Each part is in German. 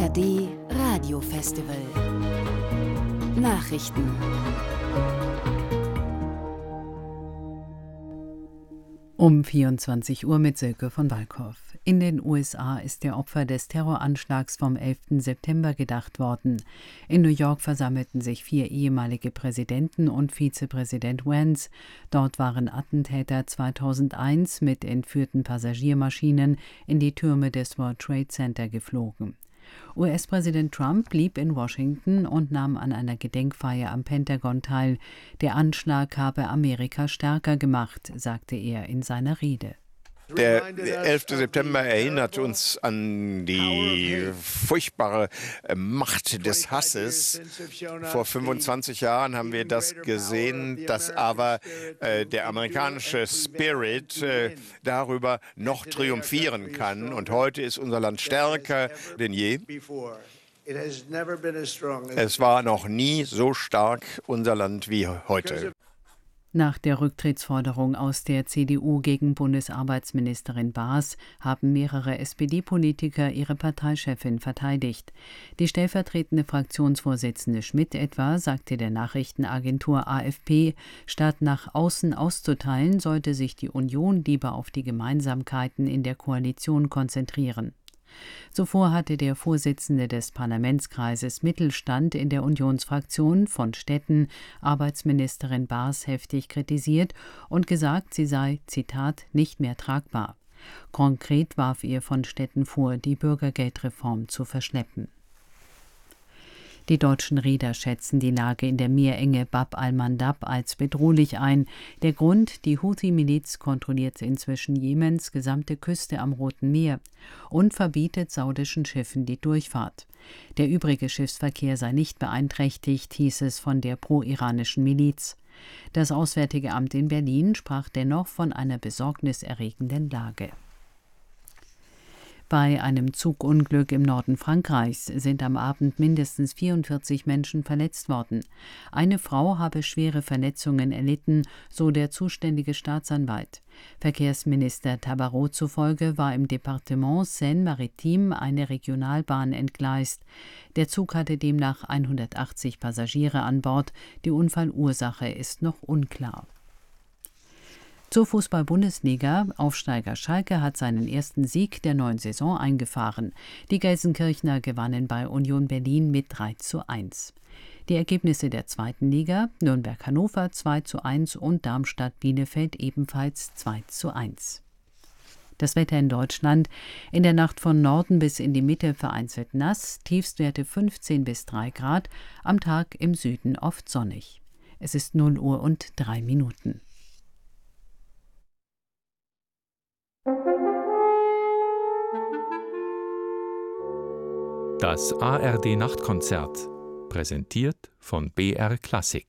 ARD Radiofestival. Nachrichten. Um 24 Uhr mit Silke von Walkhoff. In den USA ist der Opfer des Terroranschlags vom 11. September gedacht worden. In New York versammelten sich 4 ehemalige Präsidenten und Vizepräsident Vance. Dort waren Attentäter 2001 mit entführten Passagiermaschinen in die Türme des World Trade Center geflogen. US-Präsident Trump blieb in Washington und nahm an einer Gedenkfeier am Pentagon teil. Der Anschlag habe Amerika stärker gemacht, sagte er in seiner Rede. Der 11. September erinnert uns an die furchtbare Macht des Hasses. Vor 25 Jahren haben wir das gesehen, dass aber der amerikanische Spirit darüber noch triumphieren kann. Und heute ist unser Land stärker denn je. Es war noch nie so stark unser Land wie heute. Nach der Rücktrittsforderung aus der CDU gegen Bundesarbeitsministerin Baas haben mehrere SPD-Politiker ihre Parteichefin verteidigt. Die stellvertretende Fraktionsvorsitzende Schmidt etwa sagte der Nachrichtenagentur AFP, statt nach außen auszuteilen, sollte sich die Union lieber auf die Gemeinsamkeiten in der Koalition konzentrieren. Zuvor hatte der Vorsitzende des Parlamentskreises Mittelstand in der Unionsfraktion von Stetten Arbeitsministerin Baas heftig kritisiert und gesagt, sie sei, Zitat, nicht mehr tragbar. Konkret warf ihr von Stetten vor, die Bürgergeldreform zu verschleppen. Die deutschen Reeder schätzen die Lage in der Meerenge Bab al-Mandab als bedrohlich ein. Der Grund: die Houthi-Miliz kontrolliert inzwischen Jemens gesamte Küste am Roten Meer und verbietet saudischen Schiffen die Durchfahrt. Der übrige Schiffsverkehr sei nicht beeinträchtigt, hieß es von der pro-iranischen Miliz. Das Auswärtige Amt in Berlin sprach dennoch von einer besorgniserregenden Lage. Bei einem Zugunglück im Norden Frankreichs sind am Abend mindestens 44 Menschen verletzt worden. Eine Frau habe schwere Verletzungen erlitten, so der zuständige Staatsanwalt. Verkehrsminister Tabarot zufolge war im Departement Seine-Maritime eine Regionalbahn entgleist. Der Zug hatte demnach 180 Passagiere an Bord. Die Unfallursache ist noch unklar. Zur Fußball-Bundesliga. Aufsteiger Schalke hat seinen ersten Sieg der neuen Saison eingefahren. Die Gelsenkirchner gewannen bei Union Berlin mit 3:1. Die Ergebnisse der zweiten Liga: Nürnberg-Hannover 2:1 und Darmstadt-Bielefeld ebenfalls 2:1. Das Wetter in Deutschland: in der Nacht von Norden bis in die Mitte vereinzelt nass, Tiefstwerte 15 bis 3 Grad, am Tag im Süden oft sonnig. Es ist 0 Uhr und 3 Minuten. Das ARD-Nachtkonzert, präsentiert von BR Klassik.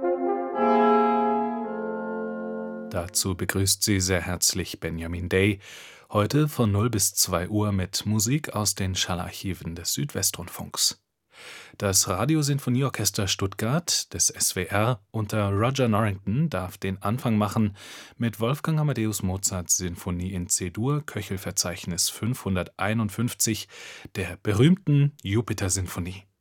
Dazu begrüßt Sie sehr herzlich Benjamin Day, heute von 0 bis 2 Uhr mit Musik aus den Schallarchiven des Südwestrundfunks. Das Radiosinfonieorchester Stuttgart des SWR unter Roger Norrington darf den Anfang machen mit Wolfgang Amadeus Mozarts Sinfonie in C-Dur, Köchelverzeichnis 551, der berühmten Jupiter-Sinfonie.